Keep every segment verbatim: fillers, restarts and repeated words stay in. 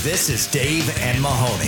This is Dave and Mahoney.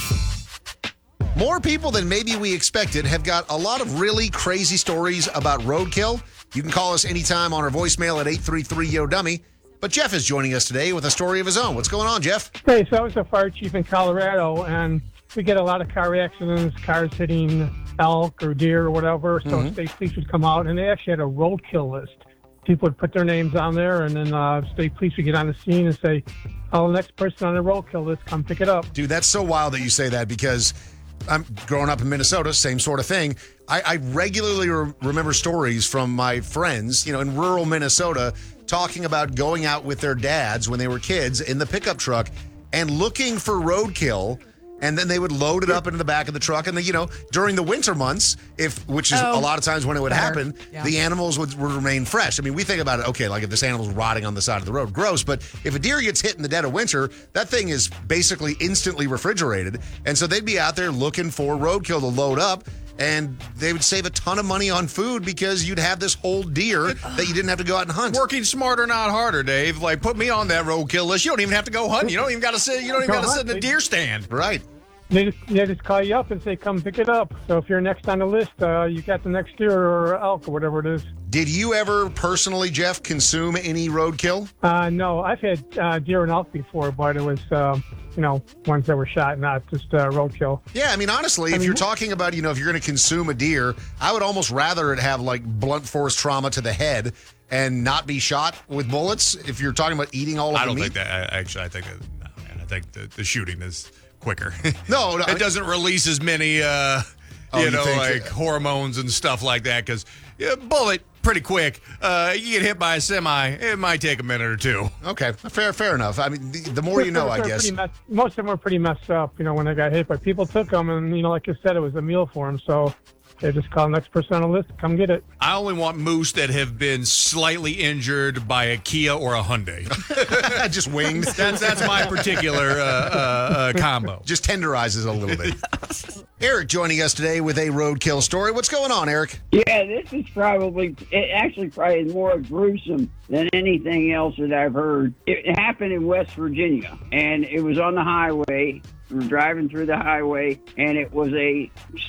More people than maybe we expected have got a lot of really crazy stories about roadkill. You can call us anytime on our voicemail at eight three three, Y O Dummy. But Jeff is joining us today with a story of his own. What's going on, Jeff? Hey, so I was a fire chief in Colorado, and we get a lot of car accidents, cars hitting elk or deer or whatever. So Mm-hmm. state police would come out, and they actually had a roadkill list. People would put their names on there, and then uh, state police would get on the scene and say, oh, the next person on the roadkill list, come pick it up. Dude, that's so wild that you say that because I'm growing up in Minnesota, same sort of thing. I, I regularly re- remember stories from my friends, you know, in rural Minnesota, talking about going out with their dads when they were kids in the pickup truck and looking for roadkill. And then they would load it up into the back of the truck. And, then, you know, during the winter months, if which is Oh, a lot of times when it would better. happen, Yeah. the animals would, would remain fresh. I mean, we think about it, okay, like if this animal's rotting on the side of the road, gross. But if a deer gets hit in the dead of winter, that thing is basically instantly refrigerated. And so they'd be out there looking for roadkill to load up. And they would save a ton of money on food because you'd have this whole deer that you didn't have to go out and hunt. Working smarter, not harder, Dave. Like, put me on that roadkill list. You don't even have to go hunting. You don't even got to sit. You don't even Go got to sit in a hunt. deer stand. Right. They just, they just call you up and say, come pick it up. So if you're next on the list, uh, you got the next deer or elk or whatever it is. Did you ever personally, Jeff, consume any roadkill? Uh, no, I've had uh, deer and elk before, but it was, uh, you know, ones that were shot, not just uh, roadkill. Yeah, I mean, honestly, if mean, you're talking about, you know, if you're going to consume a deer, I would almost rather it have like blunt force trauma to the head and not be shot with bullets. If you're talking about eating all of I the don't meat. think that. I- Actually, I think that. No, man. I think the, the shooting is quicker. No, no, I- it doesn't release as many, uh, Oh, you you know, think- like hormones and stuff like that. Because yeah, bullet pretty quick. Uh, you get hit by a semi, it might take a minute or two. Okay, fair, fair enough. I mean, the, the more you know, I They're guess. pretty mess- most of them were pretty messed up, you know, when they got hit. But people took them, and, you know, like you said, it was a meal for them. So they just call the next person on the list, come get it. I only want moose that have been slightly injured by a Kia or a Hyundai. Just winged. That's that's my particular uh, uh, uh, combo. Just tenderizes a little bit. Eric joining us today with a roadkill story. What's going on, Eric? Yeah, this is probably, it actually probably is more gruesome than anything else that I've heard. It happened in West Virginia, and it was on the highway. We were driving through the highway, and it was a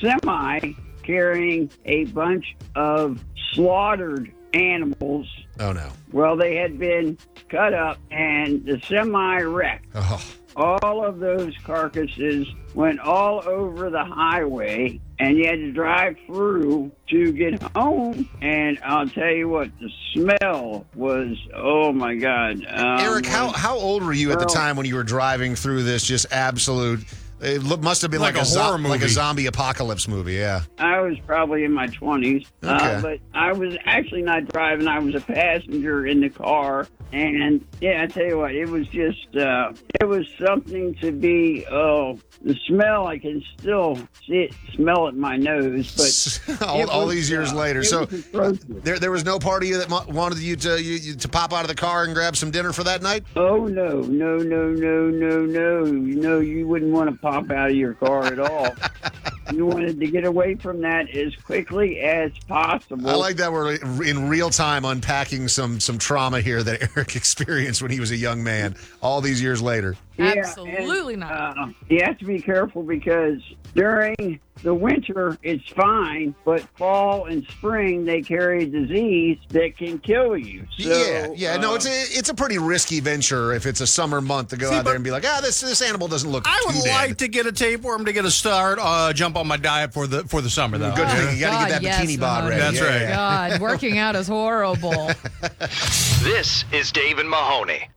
semi carrying a bunch of slaughtered animals. Oh, no. Well, they had been cut up, and the semi wrecked. Oh, All of those carcasses went all over the highway, and you had to drive through to get home. And I'll tell you what, the smell was, oh my God. Um, Eric, how, how old were you at the Well- time when you were driving through this just absolute... It look, must have been like, Like a, a zo- horror like a movie. zombie apocalypse movie, yeah. I was probably in my twenties, Okay. uh, but I was actually not driving. I was a passenger in the car. And, yeah, I tell you what, it was just, uh, it was something to be, oh, the smell, I can still see it, smell it in my nose. But all, it all was, these years uh, later. it So was atrocious. there, there was no part of you that mo- wanted you to you, you, to pop out of the car and grab some dinner for that night? Oh, no, no, no, no, no, no. No, you wouldn't want to pop out of your car at all. You wanted to get away from that as quickly as possible. I like that we're in real time unpacking some some trauma here that Eric experienced when he was a young man all these years later. Yeah, Absolutely and, not. Uh, you have to be careful because during the winter, it's fine, but fall and spring, they carry a disease that can kill you. So, yeah, yeah. No, uh, it's a it's a pretty risky venture if it's a summer month to go See, out there but- and be like, ah, this this animal doesn't look I too would dead. like to get a tapeworm to get a start, uh, jump on my diet for the for the summer, though. Good thing you got to God, get that yes, bikini bod Mahoney. ready. That's Yeah, right. yeah. God, working out is horrible. This is Dave and Mahoney.